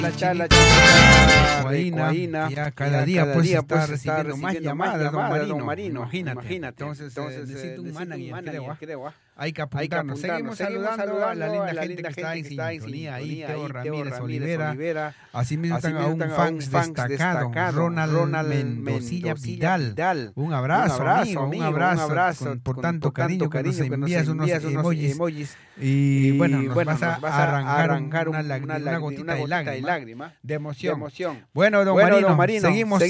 La chiquita Guaina, ya cada día pues está recibiendo más llamadas, don Marino. Imagínate. Entonces necesito un manager, creo. Hay que apuntarnos. Seguimos saludando a la linda gente que está en sintonía. Ahí Teo Ramírez Olivera. Asimismo están a un fans destacado, Ronald Mendocilla Vidal. Un abrazo, amigo, un abrazo por tanto cariño que nos envías unos emojis. Y bueno, nos vas a arrancar una gotita de lágrima de emoción. Bueno, don Marino, seguimos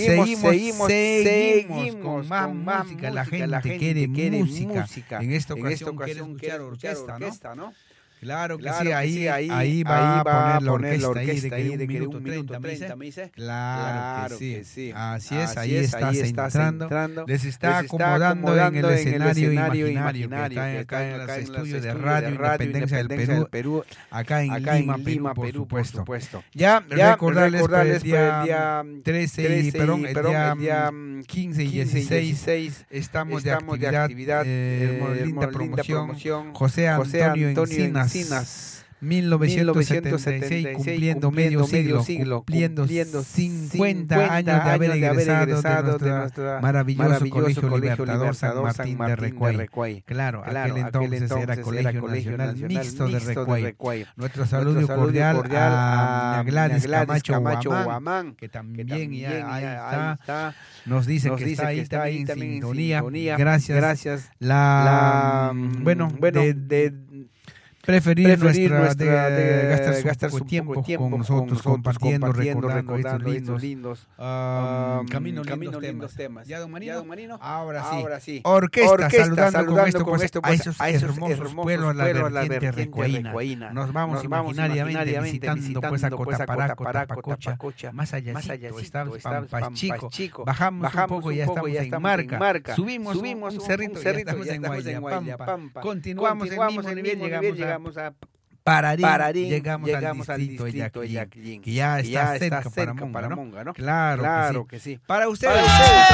con más música. La gente quiere música. En esta ocasión quiere escuchar orquesta, ¿no? Claro que sí, ahí va a poner la orquesta ahí de que 1 minuto 30, me dice. Claro que sí. Así es, ahí está entrando. Les está acomodando en el escenario imaginario que está acá en los estudios de Radio Independencia del Perú, acá en Lima, Perú, por supuesto. Ya recordarles el día 13 y el día 15 y 16 estamos de actividad, linda promoción, José Antonio Encinas, 1976, cumpliendo medio siglo, cumpliendo 50 años de haber egresado de nuestro maravilloso Colegio Libertador San Martín de Recuay. Claro, aquel entonces era Colegio Nacional Mixto de Recuay. Nuestro saludo cordial a Gladys Camacho Guamán, que también ya ahí está. Nos dice que está ahí también en sintonía. Gracias. Preferir gastar su tiempo con nosotros, compartiendo, recordando estos lindos caminos, lindos temas. ¿Ya, don Marino? Ahora sí. Orquesta, saludando con esto a esos hermosos pueblos, la vertiente recuaína. Nos vamos imaginariamente visitando pues a Cotapará, Pacocha, más allá estamos Pampachico. Bajamos un poco y ya estamos en Marca. Subimos un cerrito y ya estamos en Guayapampa. Continuamos en mismo nivel, llegamos a Pararí, llegamos al distrito Yaquillín, que ya está cerca para Monga, ¿no? Claro que sí. Para ustedes.